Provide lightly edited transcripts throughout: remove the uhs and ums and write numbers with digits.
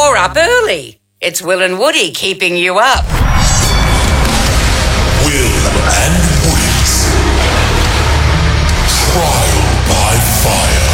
You're up early. It's Will and Woody keeping you up. Will and Woody's Trial by Fire.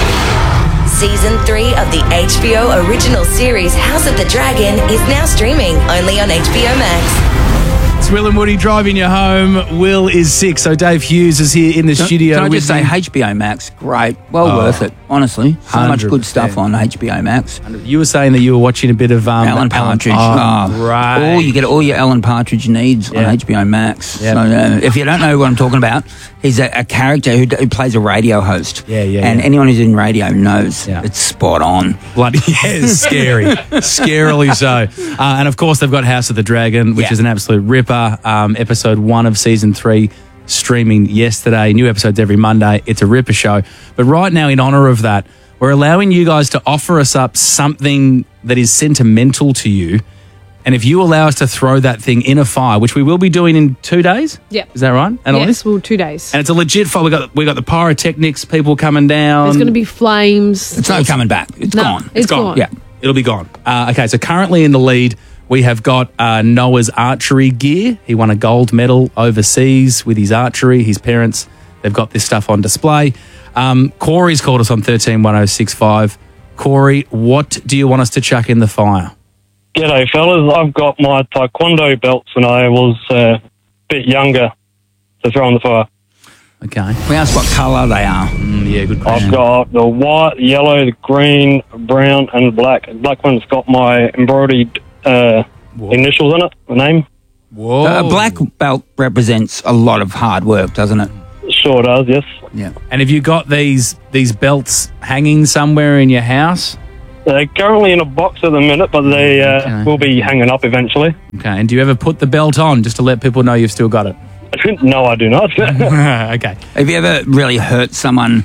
Season 3 of the HBO original series House of the Dragon is now streaming only on HBO Max. It's Will and Woody driving you home. Will is sick, so Dave Hughes is here in the studio. Can I with just say me. HBO Max, great. Well worth it, honestly. So much good 100%. stuff on HBO Max. You were saying that you were watching a bit of Alan Partridge. right. You get all your Alan Partridge needs on HBO Max. Yeah. So, if you don't know what I'm talking about, he's a character who plays a radio host. And anyone who's in radio knows it's spot on. Bloody it's scary. Scarily so. And of course, they've got House of the Dragon, which is an absolute ripper. Episode 1 of season 3 streaming yesterday. New episodes every Monday. It's a ripper show. But right now, in honour of that, we're allowing you guys to offer us up something that is sentimental to you. And if you allow us to throw that thing in a fire, which we will be doing in 2 days. Yeah. Is that right? Yes, well, 2 days. And it's a legit fire. We got the pyrotechnics, people coming down. There's going to be flames. It's not coming back. It's gone. It's gone. Yeah. It'll be gone. Okay, so currently in the lead, we have got Noah's archery gear. He won a gold medal overseas with his archery. His parents, they've got this stuff on display. Corey's called us on 131065. Corey, what do you want us to chuck in the fire? G'day, fellas. I've got my taekwondo belts when I was a bit younger to throw in the fire. Okay. We asked what colour they are. Yeah, good question. I've got the white, yellow, the green, brown, and black. The black one's got my embroidered initials in it, the name. Whoa. A black belt represents a lot of hard work, doesn't it? Sure does, yes. Yeah. And have you got these belts hanging somewhere in your house? They're currently in a box at the minute, but they will be hanging up eventually. Okay. And do you ever put the belt on just to let people know you've still got it? No, I do not. Okay. Have you ever really hurt someone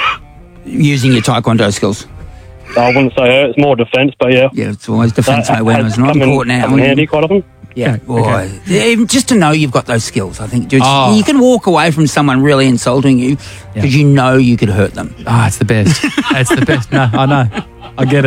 using your taekwondo skills? I wouldn't say hurt, it's more defence, but yeah. Yeah, it's always defence, That no weapons. has Not come in in- court now. come in handy quite often. Yeah, boy. Okay. Yeah, even just to know you've got those skills, I think. Dude, Oh. you can walk away from someone really insulting you because you know you could hurt them. Ah, it's the best. It's the best. No, I know. I get it.